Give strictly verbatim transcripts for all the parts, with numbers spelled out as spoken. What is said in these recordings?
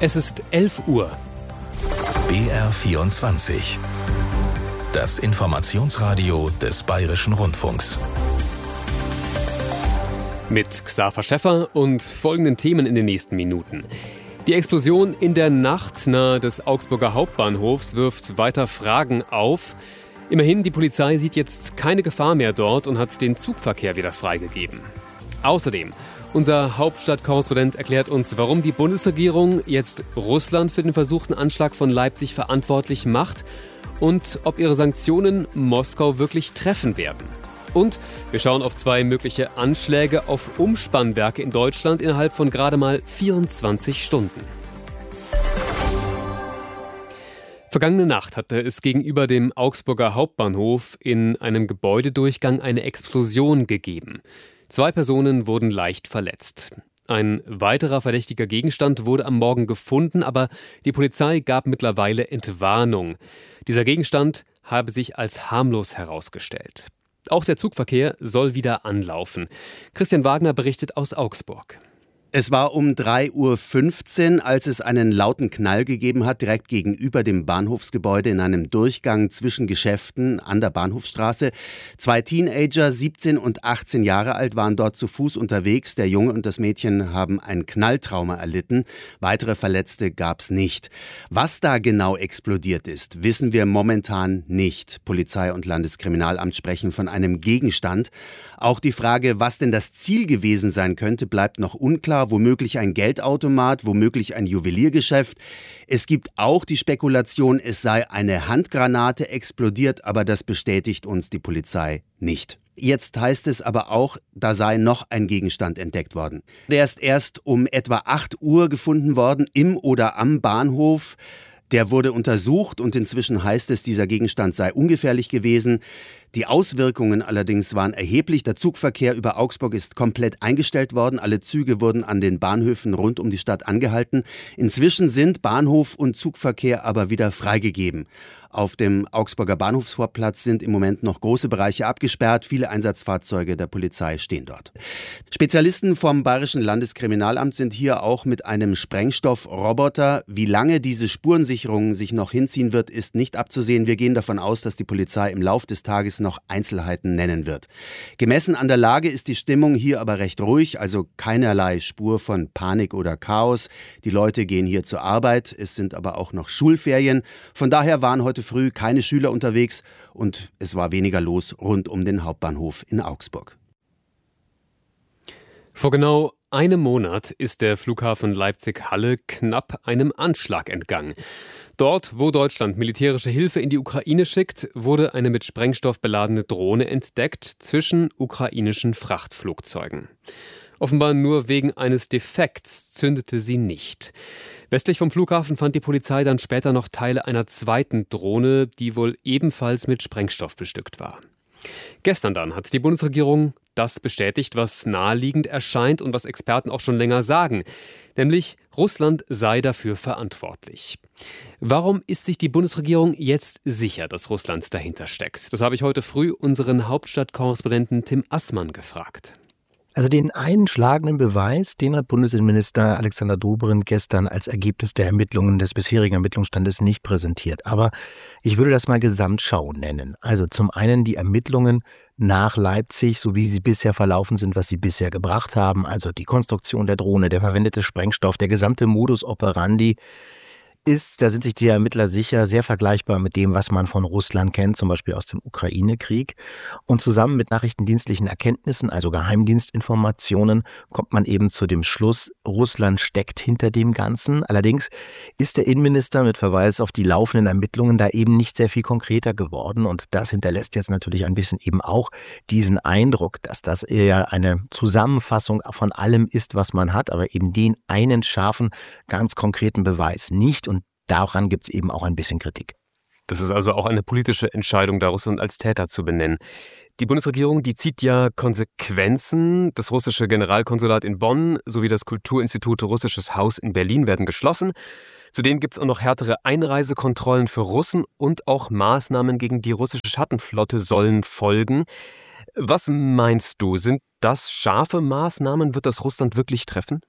Es ist elf Uhr. B R vierundzwanzig. Das Informationsradio des Bayerischen Rundfunks. Mit Xaver Schäffer und folgenden Themen in den nächsten Minuten. Die Explosion in der Nacht nahe des Augsburger Hauptbahnhofs wirft weiter Fragen auf. Immerhin, die Polizei sieht jetzt keine Gefahr mehr dort und hat den Zugverkehr wieder freigegeben. Außerdem, unser Hauptstadtkorrespondent erklärt uns, warum die Bundesregierung jetzt Russland für den versuchten Anschlag von Leipzig verantwortlich macht und ob ihre Sanktionen Moskau wirklich treffen werden. Und wir schauen auf zwei mögliche Anschläge auf Umspannwerke in Deutschland innerhalb von gerade mal vierundzwanzig Stunden. Vergangene Nacht hatte es gegenüber dem Augsburger Hauptbahnhof in einem Gebäudedurchgang eine Explosion gegeben. Zwei Personen wurden leicht verletzt. Ein weiterer verdächtiger Gegenstand wurde am Morgen gefunden, aber die Polizei gab mittlerweile Entwarnung. Dieser Gegenstand habe sich als harmlos herausgestellt. Auch der Zugverkehr soll wieder anlaufen. Christian Wagner berichtet aus Augsburg. Es war um drei Uhr fünfzehn, als es einen lauten Knall gegeben hat, direkt gegenüber dem Bahnhofsgebäude in einem Durchgang zwischen Geschäften an der Bahnhofstraße. Zwei Teenager, siebzehn und achtzehn Jahre alt, waren dort zu Fuß unterwegs. Der Junge und das Mädchen haben ein Knalltrauma erlitten. Weitere Verletzte gab's nicht. Was da genau explodiert ist, wissen wir momentan nicht. Polizei und Landeskriminalamt sprechen von einem Gegenstand. Auch die Frage, was denn das Ziel gewesen sein könnte, bleibt noch unklar. Womöglich ein Geldautomat, womöglich ein Juweliergeschäft. Es gibt auch die Spekulation, es sei eine Handgranate explodiert, aber das bestätigt uns die Polizei nicht. Jetzt heißt es aber auch, da sei noch ein Gegenstand entdeckt worden. Der ist erst um etwa acht Uhr gefunden worden, im oder am Bahnhof. Der wurde untersucht und inzwischen heißt es, dieser Gegenstand sei ungefährlich gewesen. Die Auswirkungen allerdings waren erheblich. Der Zugverkehr über Augsburg ist komplett eingestellt worden. Alle Züge wurden an den Bahnhöfen rund um die Stadt angehalten. Inzwischen sind Bahnhof und Zugverkehr aber wieder freigegeben. Auf dem Augsburger Bahnhofsvorplatz sind im Moment noch große Bereiche abgesperrt. Viele Einsatzfahrzeuge der Polizei stehen dort. Spezialisten vom Bayerischen Landeskriminalamt sind hier auch mit einem Sprengstoffroboter. Wie lange diese Spurensicherung sich noch hinziehen wird, ist nicht abzusehen. Wir gehen davon aus, dass die Polizei im Lauf des Tages noch Einzelheiten nennen wird. Gemessen an der Lage ist die Stimmung hier aber recht ruhig, also keinerlei Spur von Panik oder Chaos. Die Leute gehen hier zur Arbeit, es sind aber auch noch Schulferien. Von daher waren heute früh keine Schüler unterwegs und es war weniger los rund um den Hauptbahnhof in Augsburg. Vor genau einem Monat ist der Flughafen Leipzig-Halle knapp einem Anschlag entgangen. Dort, wo Deutschland militärische Hilfe in die Ukraine schickt, wurde eine mit Sprengstoff beladene Drohne entdeckt zwischen ukrainischen Frachtflugzeugen. Offenbar nur wegen eines Defekts zündete sie nicht. Westlich vom Flughafen fand die Polizei dann später noch Teile einer zweiten Drohne, die wohl ebenfalls mit Sprengstoff bestückt war. Gestern dann hat die Bundesregierung das bestätigt, was naheliegend erscheint und was Experten auch schon länger sagen, nämlich Russland sei dafür verantwortlich. Warum ist sich die Bundesregierung jetzt sicher, dass Russland dahinter steckt? Das habe ich heute früh unseren Hauptstadtkorrespondenten Tim Assmann gefragt. Also den einschlagenden Beweis, den hat Bundesinnenminister Alexander Dobrindt gestern als Ergebnis der Ermittlungen des bisherigen Ermittlungsstandes nicht präsentiert. Aber ich würde das mal Gesamtschau nennen. Also zum einen die Ermittlungen nach Leipzig, so wie sie bisher verlaufen sind, was sie bisher gebracht haben. Also die Konstruktion der Drohne, der verwendete Sprengstoff, der gesamte Modus operandi ist, da sind sich die Ermittler sicher, sehr vergleichbar mit dem, was man von Russland kennt, zum Beispiel aus dem Ukraine-Krieg. Und zusammen mit nachrichtendienstlichen Erkenntnissen, also Geheimdienstinformationen, kommt man eben zu dem Schluss, Russland steckt hinter dem Ganzen. Allerdings ist der Innenminister mit Verweis auf die laufenden Ermittlungen da eben nicht sehr viel konkreter geworden. Und das hinterlässt jetzt natürlich ein bisschen eben auch diesen Eindruck, dass das eher eine Zusammenfassung von allem ist, was man hat, aber eben den einen scharfen, ganz konkreten Beweis nicht. Und daran gibt es eben auch ein bisschen Kritik. Das ist also auch eine politische Entscheidung, da Russland als Täter zu benennen. Die Bundesregierung, die zieht ja Konsequenzen. Das russische Generalkonsulat in Bonn sowie das Kulturinstitut Russisches Haus in Berlin werden geschlossen. Zudem gibt es auch noch härtere Einreisekontrollen für Russen und auch Maßnahmen gegen die russische Schattenflotte sollen folgen. Was meinst du, sind das scharfe Maßnahmen? Wird das Russland wirklich treffen?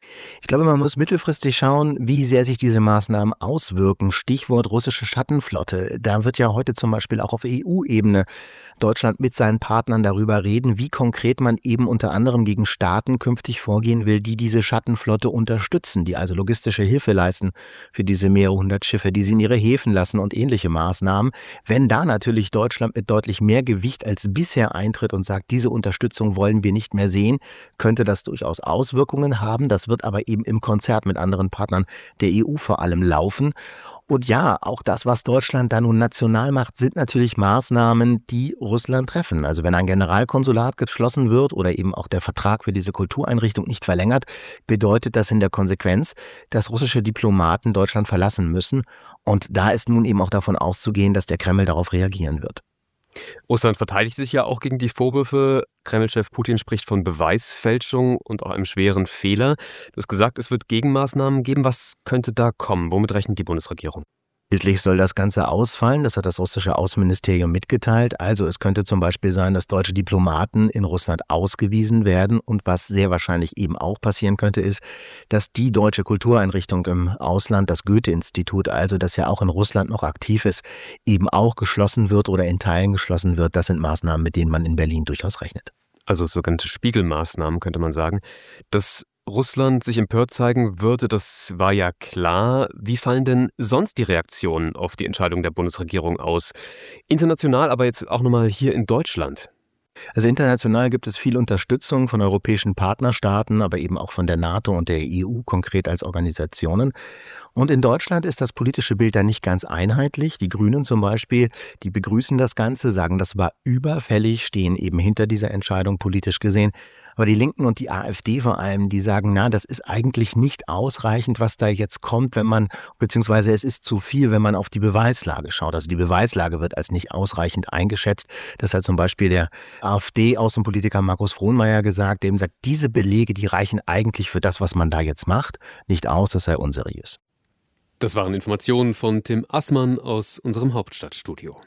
Ich glaube, man muss mittelfristig schauen, wie sehr sich diese Maßnahmen auswirken. Stichwort russische Schattenflotte. Da wird ja heute zum Beispiel auch auf E U-Ebene Deutschland mit seinen Partnern darüber reden, wie konkret man eben unter anderem gegen Staaten künftig vorgehen will, die diese Schattenflotte unterstützen, die also logistische Hilfe leisten für diese mehrere hundert Schiffe, die sie in ihre Häfen lassen und ähnliche Maßnahmen. Wenn da natürlich Deutschland mit deutlich mehr Gewicht als bisher eintritt und sagt, diese Unterstützung wollen wir nicht mehr sehen, könnte das durchaus Auswirkungen haben. Das wird aber eben im Konzert mit anderen Partnern der E U vor allem laufen. Und ja, auch das, was Deutschland da nun national macht, sind natürlich Maßnahmen, die Russland treffen. Also wenn ein Generalkonsulat geschlossen wird oder eben auch der Vertrag für diese Kultureinrichtung nicht verlängert, bedeutet das in der Konsequenz, dass russische Diplomaten Deutschland verlassen müssen. Und da ist nun eben auch davon auszugehen, dass der Kreml darauf reagieren wird. Russland verteidigt sich ja auch gegen die Vorwürfe. Kreml-Chef Putin spricht von Beweisfälschung und auch einem schweren Fehler. Du hast gesagt, es wird Gegenmaßnahmen geben. Was könnte da kommen? Womit rechnet die Bundesregierung? Bildlich soll das Ganze ausfallen, das hat das russische Außenministerium mitgeteilt. Also es könnte zum Beispiel sein, dass deutsche Diplomaten in Russland ausgewiesen werden. Und was sehr wahrscheinlich eben auch passieren könnte, ist, dass die deutsche Kultureinrichtung im Ausland, das Goethe-Institut, also das ja auch in Russland noch aktiv ist, eben auch geschlossen wird oder in Teilen geschlossen wird. Das sind Maßnahmen, mit denen man in Berlin durchaus rechnet. Also sogenannte Spiegelmaßnahmen, könnte man sagen. Das Russland sich empört zeigen würde, das war ja klar. Wie fallen denn sonst die Reaktionen auf die Entscheidung der Bundesregierung aus? International, aber jetzt auch nochmal hier in Deutschland. Also international gibt es viel Unterstützung von europäischen Partnerstaaten, aber eben auch von der NATO und der E U konkret als Organisationen. Und in Deutschland ist das politische Bild da nicht ganz einheitlich. Die Grünen zum Beispiel, die begrüßen das Ganze, sagen, das war überfällig, stehen eben hinter dieser Entscheidung politisch gesehen. Aber die Linken und die AfD vor allem, die sagen, na, das ist eigentlich nicht ausreichend, was da jetzt kommt, wenn man, beziehungsweise es ist zu viel, wenn man auf die Beweislage schaut. Also die Beweislage wird als nicht ausreichend eingeschätzt. Das hat zum Beispiel der AfD-Außenpolitiker Markus Frohnmayer gesagt, der eben sagt, diese Belege, die reichen eigentlich für das, was man da jetzt macht, nicht aus, das sei unseriös. Das waren Informationen von Tim Assmann aus unserem Hauptstadtstudio.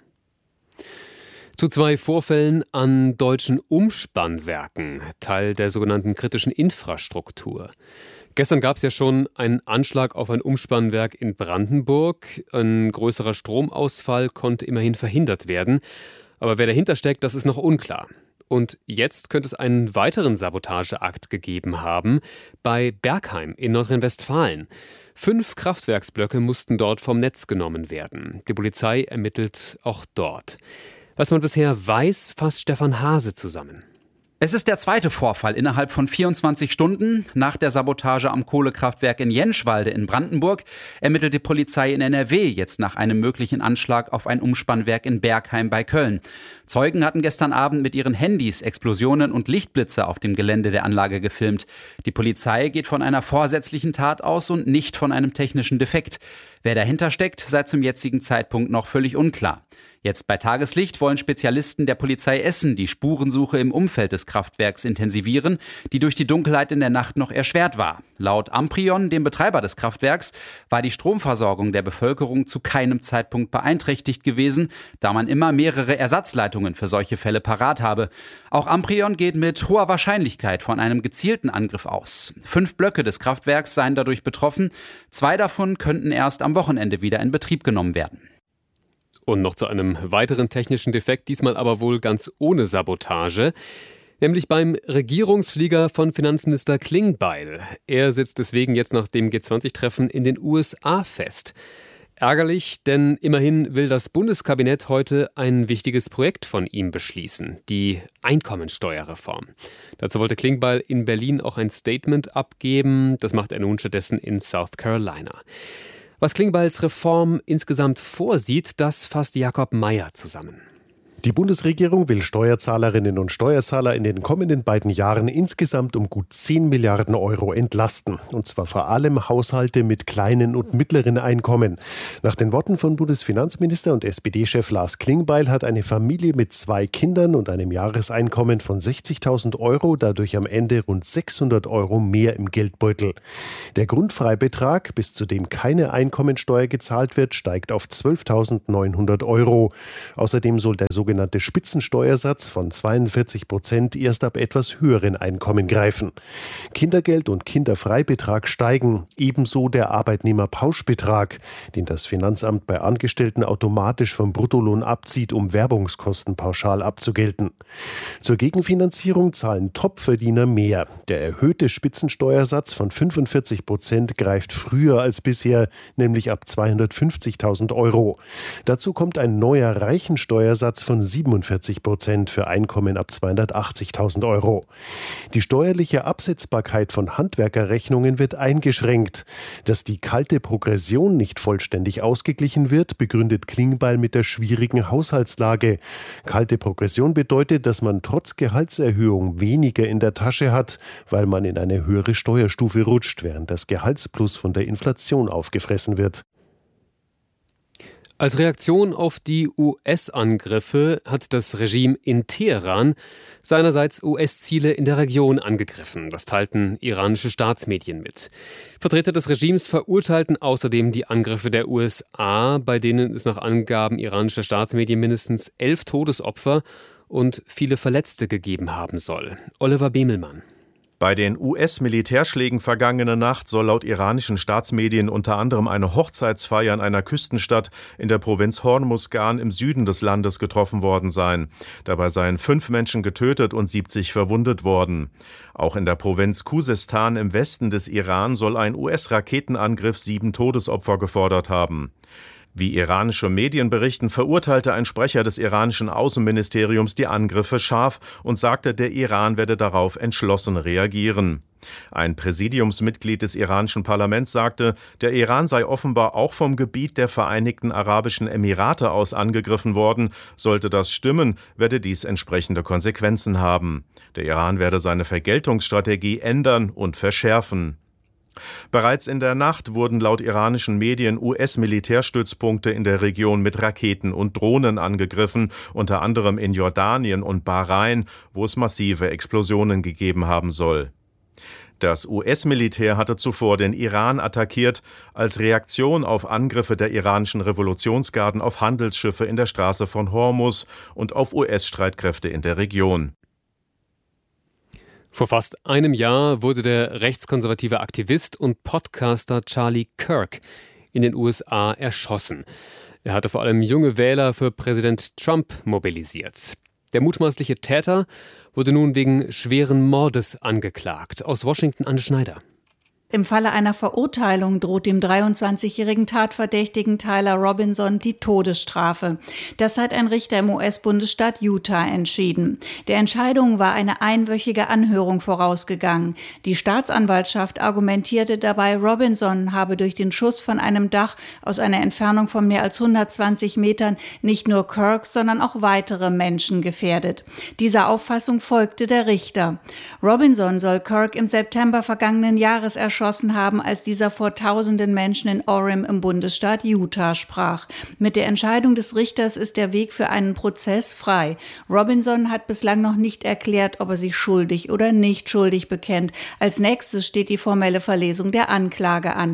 Zu zwei Vorfällen an deutschen Umspannwerken, Teil der sogenannten kritischen Infrastruktur. Gestern gab es ja schon einen Anschlag auf ein Umspannwerk in Brandenburg. Ein größerer Stromausfall konnte immerhin verhindert werden. Aber wer dahinter steckt, das ist noch unklar. Und jetzt könnte es einen weiteren Sabotageakt gegeben haben bei Bergheim in Nordrhein-Westfalen. Fünf Kraftwerksblöcke mussten dort vom Netz genommen werden. Die Polizei ermittelt auch dort. Was man bisher weiß, fasst Stefan Hase zusammen. Es ist der zweite Vorfall innerhalb von vierundzwanzig Stunden. Nach der Sabotage am Kohlekraftwerk in Jenschwalde in Brandenburg ermittelt die Polizei in N R W jetzt nach einem möglichen Anschlag auf ein Umspannwerk in Bergheim bei Köln. Zeugen hatten gestern Abend mit ihren Handys Explosionen und Lichtblitze auf dem Gelände der Anlage gefilmt. Die Polizei geht von einer vorsätzlichen Tat aus und nicht von einem technischen Defekt. Wer dahinter steckt, sei zum jetzigen Zeitpunkt noch völlig unklar. Jetzt bei Tageslicht wollen Spezialisten der Polizei Essen die Spurensuche im Umfeld des Kraftwerks intensivieren, die durch die Dunkelheit in der Nacht noch erschwert war. Laut Amprion, dem Betreiber des Kraftwerks, war die Stromversorgung der Bevölkerung zu keinem Zeitpunkt beeinträchtigt gewesen, da man immer mehrere Ersatzleitungen für solche Fälle parat habe. Auch Amprion geht mit hoher Wahrscheinlichkeit von einem gezielten Angriff aus. Fünf Blöcke des Kraftwerks seien dadurch betroffen. Zwei davon könnten erst am Wochenende wieder in Betrieb genommen werden. Und noch zu einem weiteren technischen Defekt, diesmal aber wohl ganz ohne Sabotage, nämlich beim Regierungsflieger von Finanzminister Klingbeil. Er sitzt deswegen jetzt nach dem G zwanzig Treffen in den U S A fest. Ärgerlich, denn immerhin will das Bundeskabinett heute ein wichtiges Projekt von ihm beschließen, die Einkommensteuerreform. Dazu wollte Klingbeil in Berlin auch ein Statement abgeben. Das macht er nun stattdessen in South Carolina. Was Klingbeils Reform insgesamt vorsieht, das fasst Jakob Mayer zusammen. Die Bundesregierung will Steuerzahlerinnen und Steuerzahler in den kommenden beiden Jahren insgesamt um gut zehn Milliarden Euro entlasten. Und zwar vor allem Haushalte mit kleinen und mittleren Einkommen. Nach den Worten von Bundesfinanzminister und S P D-Chef Lars Klingbeil hat eine Familie mit zwei Kindern und einem Jahreseinkommen von sechzigtausend Euro dadurch am Ende rund sechshundert Euro mehr im Geldbeutel. Der Grundfreibetrag, bis zu dem keine Einkommensteuer gezahlt wird, steigt auf zwölftausendneunhundert Euro. Außerdem soll der sogenannte sogenannte Spitzensteuersatz von zweiundvierzig Prozent erst ab etwas höheren Einkommen greifen. Kindergeld und Kinderfreibetrag steigen, ebenso der Arbeitnehmerpauschbetrag, den das Finanzamt bei Angestellten automatisch vom Bruttolohn abzieht, um Werbungskosten pauschal abzugelten. Zur Gegenfinanzierung zahlen Topverdiener mehr. Der erhöhte Spitzensteuersatz von fünfundvierzig Prozent greift früher als bisher, nämlich ab zweihundertfünfzigtausend Euro. Dazu kommt ein neuer Reichensteuersatz von siebenundvierzig Prozent für Einkommen ab zweihundertachtzigtausend Euro. Die steuerliche Absetzbarkeit von Handwerkerrechnungen wird eingeschränkt. Dass die kalte Progression nicht vollständig ausgeglichen wird, begründet Klingbeil mit der schwierigen Haushaltslage. Kalte Progression bedeutet, dass man trotz Gehaltserhöhung weniger in der Tasche hat, weil man in eine höhere Steuerstufe rutscht, während das Gehaltsplus von der Inflation aufgefressen wird. Als Reaktion auf die U S-Angriffe hat das Regime in Teheran seinerseits U S-Ziele in der Region angegriffen. Das teilten iranische Staatsmedien mit. Vertreter des Regimes verurteilten außerdem die Angriffe der U S A, bei denen es nach Angaben iranischer Staatsmedien mindestens elf Todesopfer und viele Verletzte gegeben haben soll. Oliver Bemelmann. Bei den U S-Militärschlägen vergangene Nacht soll laut iranischen Staatsmedien unter anderem eine Hochzeitsfeier in einer Küstenstadt in der Provinz Hormuzgan im Süden des Landes getroffen worden sein. Dabei seien fünf Menschen getötet und siebzig verwundet worden. Auch in der Provinz Khuzestan im Westen des Iran soll ein U S-Raketenangriff sieben Todesopfer gefordert haben. Wie iranische Medien berichten, verurteilte ein Sprecher des iranischen Außenministeriums die Angriffe scharf und sagte, der Iran werde darauf entschlossen reagieren. Ein Präsidiumsmitglied des iranischen Parlaments sagte, der Iran sei offenbar auch vom Gebiet der Vereinigten Arabischen Emirate aus angegriffen worden. Sollte das stimmen, werde dies entsprechende Konsequenzen haben. Der Iran werde seine Vergeltungsstrategie ändern und verschärfen. Bereits in der Nacht wurden laut iranischen Medien U S-Militärstützpunkte in der Region mit Raketen und Drohnen angegriffen, unter anderem in Jordanien und Bahrain, wo es massive Explosionen gegeben haben soll. Das U S-Militär hatte zuvor den Iran attackiert, als Reaktion auf Angriffe der iranischen Revolutionsgarden auf Handelsschiffe in der Straße von Hormuz und auf U S-Streitkräfte in der Region. Vor fast einem Jahr wurde der rechtskonservative Aktivist und Podcaster Charlie Kirk in den U S A erschossen. Er hatte vor allem junge Wähler für Präsident Trump mobilisiert. Der mutmaßliche Täter wurde nun wegen schweren Mordes angeklagt. Aus Washington Anne Schneider. Im Falle einer Verurteilung droht dem dreiundzwanzigjährigen Tatverdächtigen Tyler Robinson die Todesstrafe. Das hat ein Richter im U S-Bundesstaat Utah entschieden. Der Entscheidung war eine einwöchige Anhörung vorausgegangen. Die Staatsanwaltschaft argumentierte dabei, Robinson habe durch den Schuss von einem Dach aus einer Entfernung von mehr als hundertzwanzig Metern nicht nur Kirk, sondern auch weitere Menschen gefährdet. Dieser Auffassung folgte der Richter. Robinson soll Kirk im September vergangenen Jahres erschossen haben, als dieser vor tausenden Menschen in Orem im Bundesstaat Utah sprach. Mit der Entscheidung des Richters ist der Weg für einen Prozess frei. Robinson hat bislang noch nicht erklärt, ob er sich schuldig oder nicht schuldig bekennt. Als nächstes steht die formelle Verlesung der Anklage an.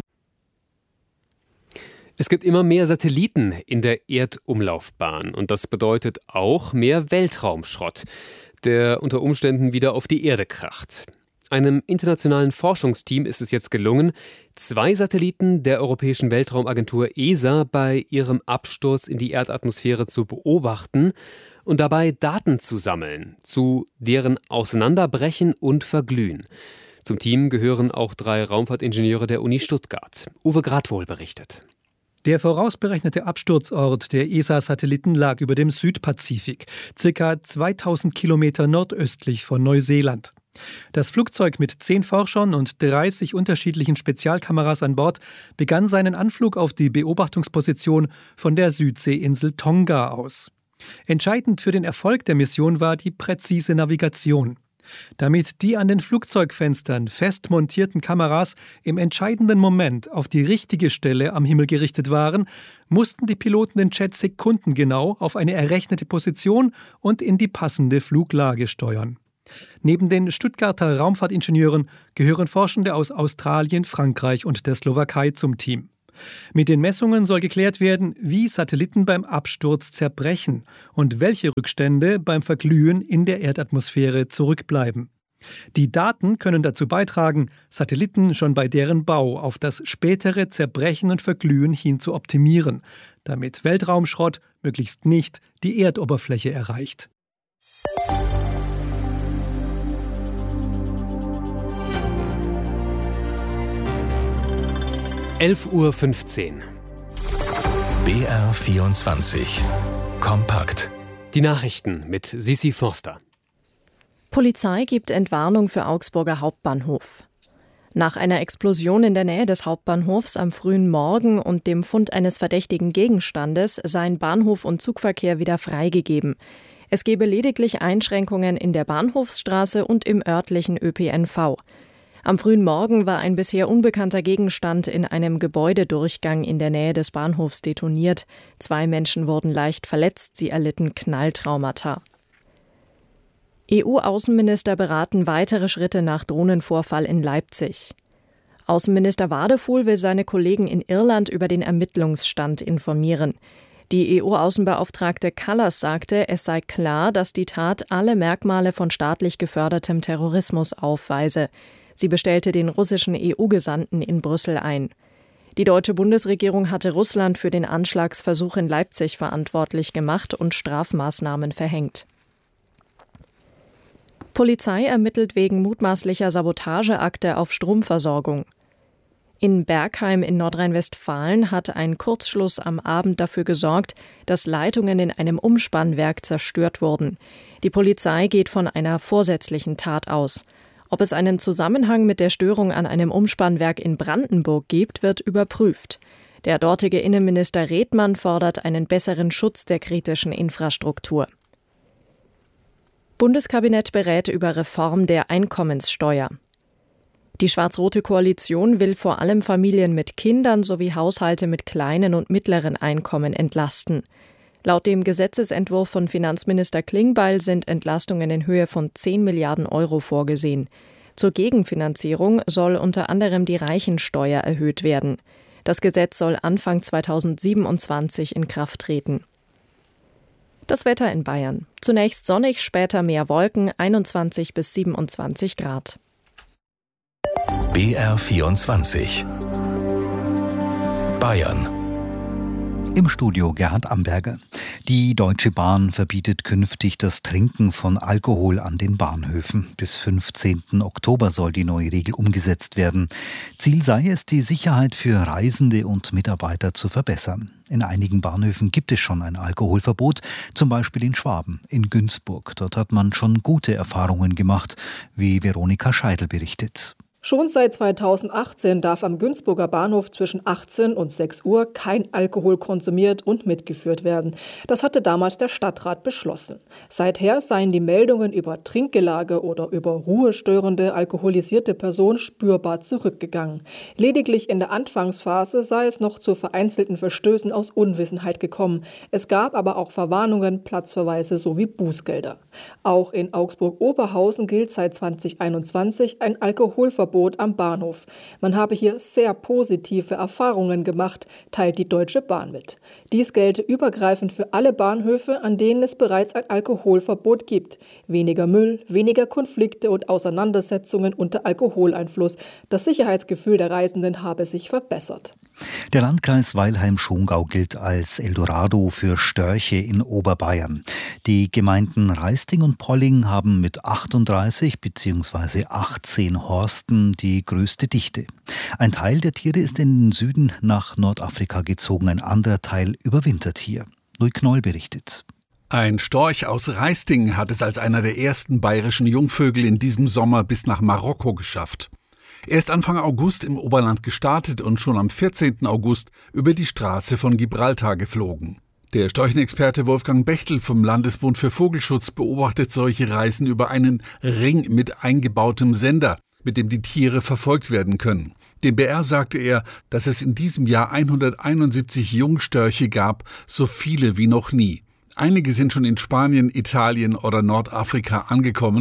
Es gibt immer mehr Satelliten in der Erdumlaufbahn und das bedeutet auch mehr Weltraumschrott, der unter Umständen wieder auf die Erde kracht. Einem internationalen Forschungsteam ist es jetzt gelungen, zwei Satelliten der Europäischen Weltraumagentur E S A bei ihrem Absturz in die Erdatmosphäre zu beobachten und dabei Daten zu sammeln, zu deren Auseinanderbrechen und Verglühen. Zum Team gehören auch drei Raumfahrtingenieure der Uni Stuttgart. Uwe Gradwohl berichtet. Der vorausberechnete Absturzort der E S A-Satelliten lag über dem Südpazifik, circa zweitausend Kilometer nordöstlich von Neuseeland. Das Flugzeug mit zehn Forschern und dreißig unterschiedlichen Spezialkameras an Bord begann seinen Anflug auf die Beobachtungsposition von der Südseeinsel Tonga aus. Entscheidend für den Erfolg der Mission war die präzise Navigation. Damit die an den Flugzeugfenstern fest montierten Kameras im entscheidenden Moment auf die richtige Stelle am Himmel gerichtet waren, mussten die Piloten den Jet sekundengenau auf eine errechnete Position und in die passende Fluglage steuern. Neben den Stuttgarter Raumfahrtingenieuren gehören Forschende aus Australien, Frankreich und der Slowakei zum Team. Mit den Messungen soll geklärt werden, wie Satelliten beim Absturz zerbrechen und welche Rückstände beim Verglühen in der Erdatmosphäre zurückbleiben. Die Daten können dazu beitragen, Satelliten schon bei deren Bau auf das spätere Zerbrechen und Verglühen hin zu optimieren, damit Weltraumschrott möglichst nicht die Erdoberfläche erreicht. elf Uhr fünfzehn. B R vierundzwanzig. Kompakt. Die Nachrichten mit Sissi Forster. Polizei gibt Entwarnung für Augsburger Hauptbahnhof. Nach einer Explosion in der Nähe des Hauptbahnhofs am frühen Morgen und dem Fund eines verdächtigen Gegenstandes seien Bahnhof und Zugverkehr wieder freigegeben. Es gebe lediglich Einschränkungen in der Bahnhofsstraße und im örtlichen Ö P N V. Am frühen Morgen war ein bisher unbekannter Gegenstand in einem Gebäudedurchgang in der Nähe des Bahnhofs detoniert. Zwei Menschen wurden leicht verletzt, sie erlitten Knalltraumata. E U-Außenminister beraten weitere Schritte nach Drohnenvorfall in Leipzig. Außenminister Wadefuhl will seine Kollegen in Irland über den Ermittlungsstand informieren. Die E U-Außenbeauftragte Kallas sagte, es sei klar, dass die Tat alle Merkmale von staatlich gefördertem Terrorismus aufweise. Sie bestellte den russischen E U-Gesandten in Brüssel ein. Die deutsche Bundesregierung hatte Russland für den Anschlagsversuch in Leipzig verantwortlich gemacht und Strafmaßnahmen verhängt. Polizei ermittelt wegen mutmaßlicher Sabotageakte auf Stromversorgung. In Bergheim in Nordrhein-Westfalen hat ein Kurzschluss am Abend dafür gesorgt, dass Leitungen in einem Umspannwerk zerstört wurden. Die Polizei geht von einer vorsätzlichen Tat aus. Ob es einen Zusammenhang mit der Störung an einem Umspannwerk in Brandenburg gibt, wird überprüft. Der dortige Innenminister Redmann fordert einen besseren Schutz der kritischen Infrastruktur. Bundeskabinett berät über Reform der Einkommenssteuer. Die schwarz-rote Koalition will vor allem Familien mit Kindern sowie Haushalte mit kleinen und mittleren Einkommen entlasten. Laut dem Gesetzesentwurf von Finanzminister Klingbeil sind Entlastungen in Höhe von zehn Milliarden Euro vorgesehen. Zur Gegenfinanzierung soll unter anderem die Reichensteuer erhöht werden. Das Gesetz soll Anfang zweitausendsiebenundzwanzig in Kraft treten. Das Wetter in Bayern. Zunächst sonnig, später mehr Wolken, einundzwanzig bis siebenundzwanzig Grad. B R vierundzwanzig. Bayern. Im Studio Gerhard Amberger. Die Deutsche Bahn verbietet künftig das Trinken von Alkohol an den Bahnhöfen. Bis fünfzehnten Oktober soll die neue Regel umgesetzt werden. Ziel sei es, die Sicherheit für Reisende und Mitarbeiter zu verbessern. In einigen Bahnhöfen gibt es schon ein Alkoholverbot, zum Beispiel in Schwaben, in Günzburg. Dort hat man schon gute Erfahrungen gemacht, wie Veronika Scheidel berichtet. Schon seit zweitausendachtzehn darf am Günzburger Bahnhof zwischen achtzehn und sechs Uhr kein Alkohol konsumiert und mitgeführt werden. Das hatte damals der Stadtrat beschlossen. Seither seien die Meldungen über Trinkgelage oder über ruhestörende alkoholisierte Personen spürbar zurückgegangen. Lediglich in der Anfangsphase sei es noch zu vereinzelten Verstößen aus Unwissenheit gekommen. Es gab aber auch Verwarnungen, Platzverweise sowie Bußgelder. Auch in Augsburg-Oberhausen gilt seit zweitausendeinundzwanzig ein Alkoholverbot am Bahnhof. Man habe hier sehr positive Erfahrungen gemacht, teilt die Deutsche Bahn mit. Dies gelte übergreifend für alle Bahnhöfe, an denen es bereits ein Alkoholverbot gibt. Weniger Müll, weniger Konflikte und Auseinandersetzungen unter Alkoholeinfluss. Das Sicherheitsgefühl der Reisenden habe sich verbessert. Der Landkreis Weilheim-Schongau gilt als Eldorado für Störche in Oberbayern. Die Gemeinden Raisting und Polling haben mit achtunddreißig bzw. achtzehn Horsten die größte Dichte. Ein Teil der Tiere ist in den Süden nach Nordafrika gezogen, ein anderer Teil überwintert hier. Louis Knoll berichtet. Ein Storch aus Raisting hat es als einer der ersten bayerischen Jungvögel in diesem Sommer bis nach Marokko geschafft. Er ist Anfang August im Oberland gestartet und schon am vierzehnten August über die Straße von Gibraltar geflogen. Der Storchenexperte Wolfgang Bechtel vom Landesbund für Vogelschutz beobachtet solche Reisen über einen Ring mit eingebautem Sender, mit dem die Tiere verfolgt werden können. Dem B R sagte er, dass es in diesem Jahr hunderteinundsiebzig Jungstörche gab, so viele wie noch nie. Einige sind schon in Spanien, Italien oder Nordafrika angekommen.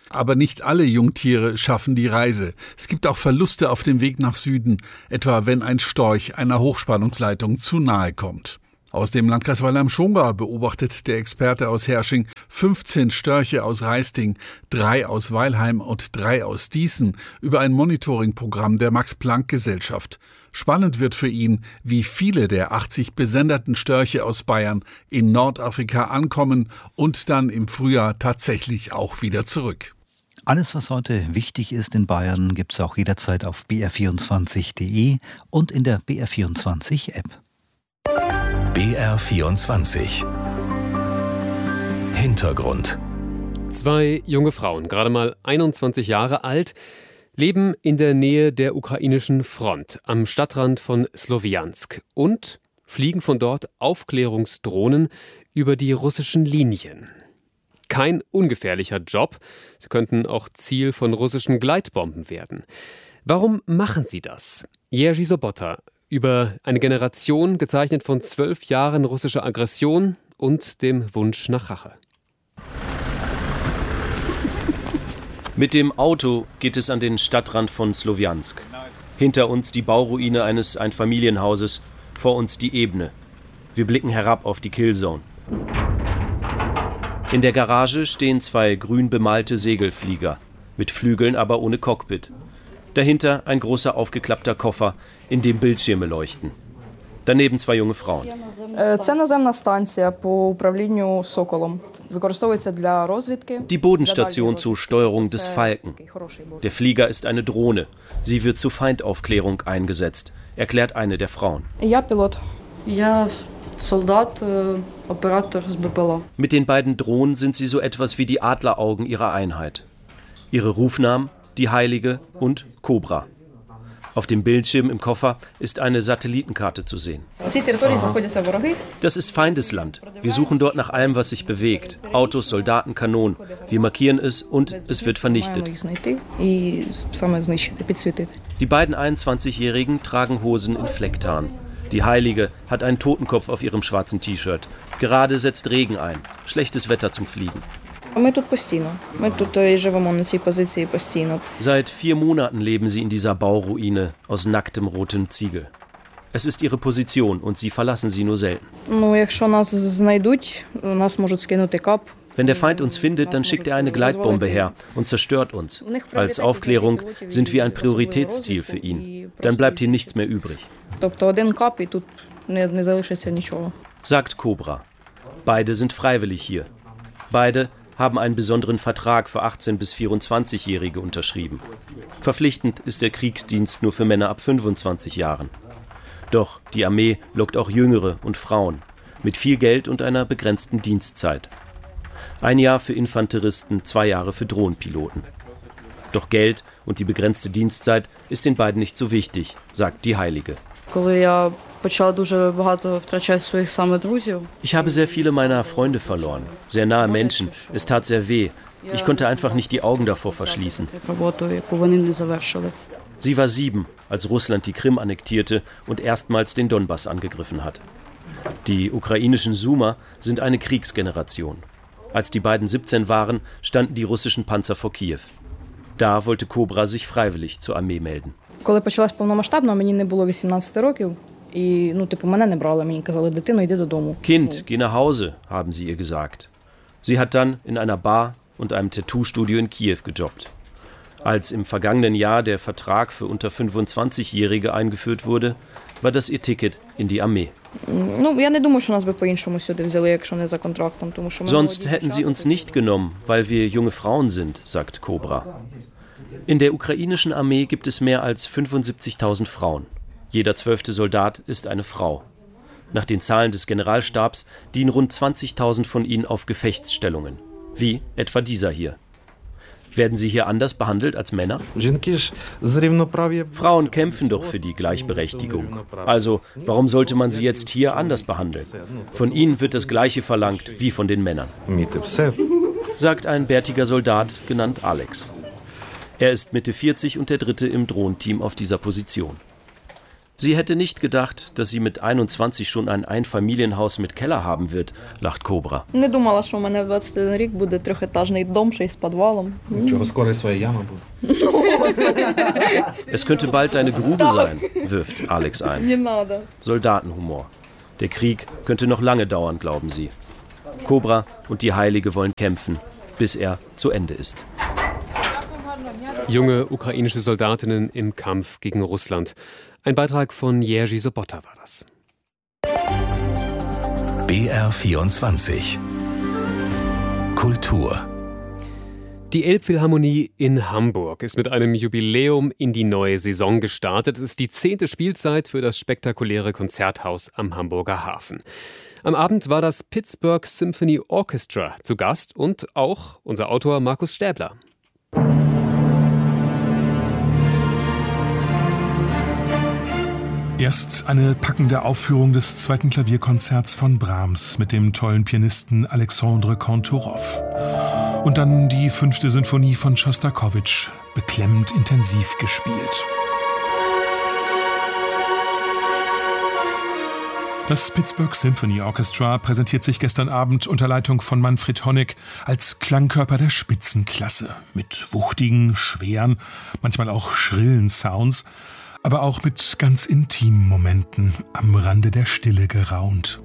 Aber nicht alle Jungtiere schaffen die Reise. Es gibt auch Verluste auf dem Weg nach Süden, etwa wenn ein Storch einer Hochspannungsleitung zu nahe kommt. Aus dem Landkreis Weil am Schongau beobachtet der Experte aus Hersching fünfzehn Störche aus Raisting, drei aus Weilheim und drei aus Dießen über ein Monitoringprogramm der Max-Planck-Gesellschaft. Spannend wird für ihn, wie viele der achtzig besenderten Störche aus Bayern in Nordafrika ankommen und dann im Frühjahr tatsächlich auch wieder zurück. Alles, was heute wichtig ist in Bayern, gibt es auch jederzeit auf b r vierundzwanzig punkt d e und in der B R vierundzwanzig App. B R vierundzwanzig Hintergrund. Zwei junge Frauen, gerade mal einundzwanzig Jahre alt, leben in der Nähe der ukrainischen Front am Stadtrand von Slowiansk und fliegen von dort Aufklärungsdrohnen über die russischen Linien. Kein ungefährlicher Job, sie könnten auch Ziel von russischen Gleitbomben werden. Warum machen sie das? Jerzy Sobota über eine Generation, gezeichnet von zwölf Jahren russischer Aggression und dem Wunsch nach Rache. Mit dem Auto geht es an den Stadtrand von Slowiansk. Hinter uns die Bauruine eines Einfamilienhauses, vor uns die Ebene. Wir blicken herab auf die Killzone. In der Garage stehen zwei grün bemalte Segelflieger, mit Flügeln, aber ohne Cockpit. Dahinter ein großer aufgeklappter Koffer, in dem Bildschirme leuchten. Daneben zwei junge Frauen. Die Bodenstation zur Steuerung des Falken. Der Flieger ist eine Drohne. Sie wird zur Feindaufklärung eingesetzt, erklärt eine der Frauen. Mit den beiden Drohnen sind sie so etwas wie die Adleraugen ihrer Einheit. Ihre Rufnamen: Die Heilige und Cobra. Auf dem Bildschirm im Koffer ist eine Satellitenkarte zu sehen. Das ist Feindesland. Wir suchen dort nach allem, was sich bewegt. Autos, Soldaten, Kanonen. Wir markieren es und es wird vernichtet. Die beiden einundzwanzigjährigen tragen Hosen in Flecktarn. Die Heilige hat einen Totenkopf auf ihrem schwarzen T-Shirt. Gerade setzt Regen ein. Schlechtes Wetter zum Fliegen. Seit vier Monaten leben sie in dieser Bauruine aus nacktem rotem Ziegel. Es ist ihre Position und sie verlassen sie nur selten. Wenn der Feind uns findet, dann schickt er eine Gleitbombe her und zerstört uns. Als Aufklärung sind wir ein Prioritätsziel für ihn. Dann bleibt hier nichts mehr übrig. Sagt Cobra. Beide sind freiwillig hier. Beide haben einen besonderen Vertrag für achtzehn- bis vierundzwanzigjährige unterschrieben. Verpflichtend ist der Kriegsdienst nur für Männer ab fünfundzwanzig Jahren. Doch die Armee lockt auch Jüngere und Frauen mit viel Geld und einer begrenzten Dienstzeit. Ein Jahr für Infanteristen, zwei Jahre für Drohnenpiloten. Doch Geld und die begrenzte Dienstzeit ist den beiden nicht so wichtig, sagt die Heilige. Ich habe sehr viele meiner Freunde verloren, sehr nahe Menschen. Es tat sehr weh. Ich konnte einfach nicht die Augen davor verschließen. Sie war sieben, als Russland die Krim annektierte und erstmals den Donbass angegriffen hat. Die ukrainischen Sumer sind eine Kriegsgeneration. Als die beiden siebzehn waren, standen die russischen Panzer vor Kiew. Da wollte Cobra sich freiwillig zur Armee melden. Kind, geh nach Hause, haben sie ihr gesagt. Sie hat dann in einer Bar und einem Tattoo-Studio in Kiew gejobbt. Als im vergangenen Jahr der Vertrag für unter fünfundzwanzigjährige eingeführt wurde, war das ihr Ticket in die Armee. Sonst hätten sie uns nicht genommen, weil wir junge Frauen sind, sagt Cobra. In der ukrainischen Armee gibt es mehr als fünfundsiebzigtausend Frauen. Jeder zwölfte Soldat ist eine Frau. Nach den Zahlen des Generalstabs dienen rund zwanzigtausend von ihnen auf Gefechtsstellungen, wie etwa dieser hier. Werden sie hier anders behandelt als Männer? Frauen kämpfen doch für die Gleichberechtigung. Also, warum sollte man sie jetzt hier anders behandeln? Von ihnen wird das Gleiche verlangt wie von den Männern. Sagt ein bärtiger Soldat, genannt Alex. Er ist Mitte vierzig und der dritte im Drohnenteam auf dieser Position. Sie hätte nicht gedacht, dass sie mit einundzwanzig schon ein Einfamilienhaus mit Keller haben wird, lacht Cobra. Не думала, що у мене в двадцять один рік буде трьохетажний дом, ще й з підвалом. Нічого, скоро і своя яма буде. Es könnte bald eine Grube sein, wirft Alex ein. Не надо. Soldatenhumor. Der Krieg könnte noch lange dauern, glauben sie. Cobra und die Heilige wollen kämpfen, bis er zu Ende ist. Junge ukrainische Soldatinnen im Kampf gegen Russland. Ein Beitrag von Jerzy Sobota war das. B R vierundzwanzig Kultur. Die Elbphilharmonie in Hamburg ist mit einem Jubiläum in die neue Saison gestartet. Es ist die zehnte Spielzeit für das spektakuläre Konzerthaus am Hamburger Hafen. Am Abend war das Pittsburgh Symphony Orchestra zu Gast und auch unser Autor Markus Stäbler. Erst eine packende Aufführung des zweiten Klavierkonzerts von Brahms mit dem tollen Pianisten Alexandre Kantorov. Und dann die fünfte Sinfonie von Schostakowitsch, beklemmend intensiv gespielt. Das Pittsburgh Symphony Orchestra präsentiert sich gestern Abend unter Leitung von Manfred Honeck als Klangkörper der Spitzenklasse. Mit wuchtigen, schweren, manchmal auch schrillen Sounds, aber auch mit ganz intimen Momenten am Rande der Stille geraunt.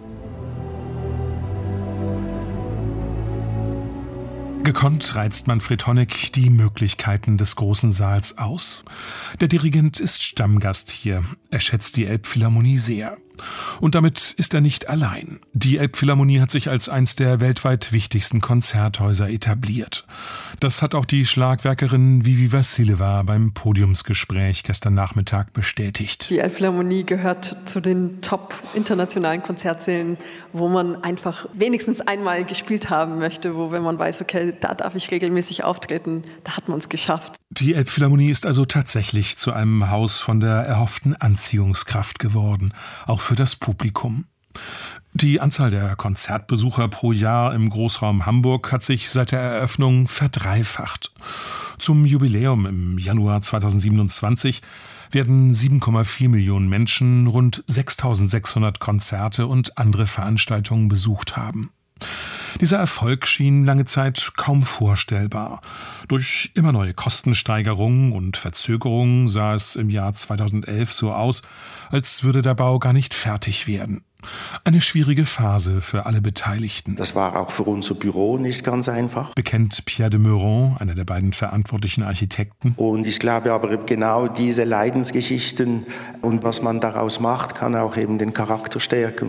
Gekonnt reizt Manfred Honeck die Möglichkeiten des großen Saals aus. Der Dirigent ist Stammgast hier. Er schätzt die Elbphilharmonie sehr. Und damit ist er nicht allein. Die Elbphilharmonie hat sich als eins der weltweit wichtigsten Konzerthäuser etabliert. Das hat auch die Schlagwerkerin Vivi Vassilieva beim Podiumsgespräch gestern Nachmittag bestätigt. Die Elbphilharmonie gehört zu den top internationalen Konzertsälen, wo man einfach wenigstens einmal gespielt haben möchte, wo, wenn man weiß, okay, da darf ich regelmäßig auftreten, da hat man es geschafft. Die Elbphilharmonie ist also tatsächlich zu einem Haus von der erhofften Anziehungskraft geworden, auch für das Publikum. Die Anzahl der Konzertbesucher pro Jahr im Großraum Hamburg hat sich seit der Eröffnung verdreifacht. Zum Jubiläum im Januar zweitausendsiebenundzwanzig werden sieben Komma vier Millionen Menschen rund sechstausendsechshundert Konzerte und andere Veranstaltungen besucht haben. Dieser Erfolg schien lange Zeit kaum vorstellbar. Durch immer neue Kostensteigerungen und Verzögerungen sah es im Jahr zweitausendelf so aus, als würde der Bau gar nicht fertig werden. Eine schwierige Phase für alle Beteiligten. Das war auch für unser Büro nicht ganz einfach. Bekennt Pierre de Meuron, einer der beiden verantwortlichen Architekten. Und ich glaube aber genau diese Leidensgeschichten und was man daraus macht, kann auch eben den Charakter stärken.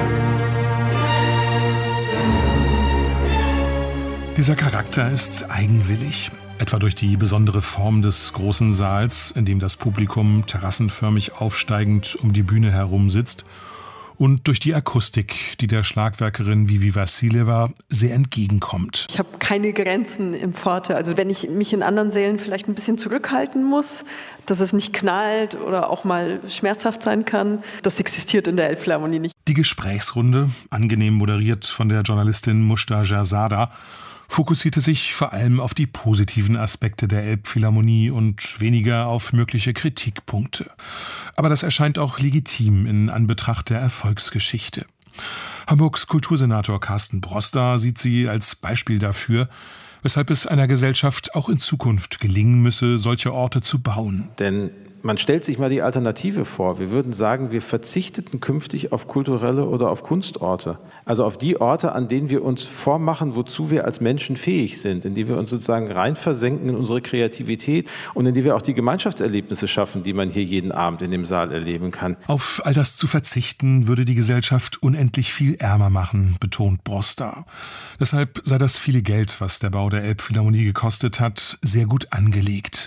Dieser Charakter ist eigenwillig, etwa durch die besondere Form des großen Saals, in dem das Publikum terrassenförmig aufsteigend um die Bühne herum sitzt, und durch die Akustik, die der Schlagwerkerin Vivi Vassilieva sehr entgegenkommt. Ich habe keine Grenzen im Pforte. Also wenn ich mich in anderen Sälen vielleicht ein bisschen zurückhalten muss, dass es nicht knallt oder auch mal schmerzhaft sein kann, das existiert in der Elbphilharmonie nicht. Die Gesprächsrunde, angenehm moderiert von der Journalistin Mushta Jerzada, fokussierte sich vor allem auf die positiven Aspekte der Elbphilharmonie und weniger auf mögliche Kritikpunkte. Aber das erscheint auch legitim in Anbetracht der Erfolgsgeschichte. Hamburgs Kultursenator Carsten Broster sieht sie als Beispiel dafür, weshalb es einer Gesellschaft auch in Zukunft gelingen müsse, solche Orte zu bauen. Denn man stellt sich mal die Alternative vor. Wir würden sagen, wir verzichteten künftig auf kulturelle oder auf Kunstorte. Also auf die Orte, an denen wir uns vormachen, wozu wir als Menschen fähig sind, in die wir uns sozusagen rein versenken in unsere Kreativität und in die wir auch die Gemeinschaftserlebnisse schaffen, die man hier jeden Abend in dem Saal erleben kann. Auf all das zu verzichten, würde die Gesellschaft unendlich viel ärmer machen, betont Broster. Deshalb sei das viele Geld, was der Bau der Elbphilharmonie gekostet hat, sehr gut angelegt.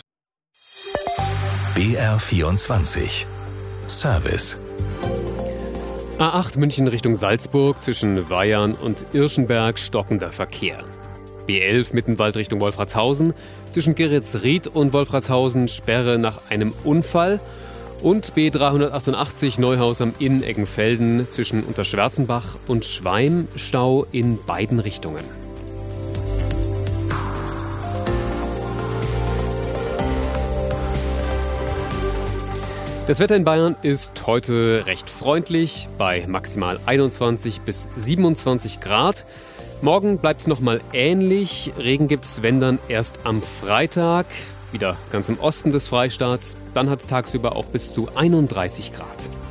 B R vierundzwanzig Service. A acht München Richtung Salzburg, zwischen Weyarn und Irschenberg stockender Verkehr. B elf Mittenwald Richtung Wolfratshausen, zwischen Geretsried und Wolfratshausen Sperre nach einem Unfall. Und B dreihundertachtundachtzig Neuhaus am Inn Eggenfelden, zwischen Unterschwärzenbach und Schweim Stau in beiden Richtungen. Das Wetter in Bayern ist heute recht freundlich, bei maximal einundzwanzig bis siebenundzwanzig Grad. Morgen bleibt es nochmal ähnlich. Regen gibt es, wenn dann, erst am Freitag. Wieder ganz im Osten des Freistaats. Dann hat es tagsüber auch bis zu einunddreißig Grad.